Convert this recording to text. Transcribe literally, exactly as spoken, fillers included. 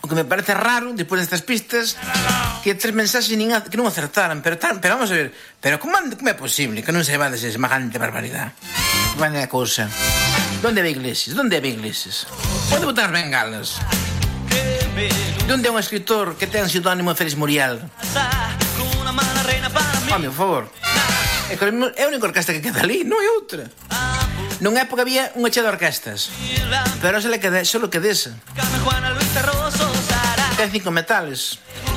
que me parece raro, despois destas pistas, que tres mensaxes nin a, que non acertaran, pero, tan, pero vamos a ver, pero como, como é posible que non se va dese semejante barbaridade? Vale a cousa. Donde vai Iglesias? Donde vai Iglesias? Onde botan as bengalas? Donde é un escritor que ten pseudónimo Félix Muriel? Home, por favor. É, que é a única orquesta que queda ali, non é outra. Non é porque había unha chea de orquestas, pero só le queda, só le queda esa. Ten cinco metales.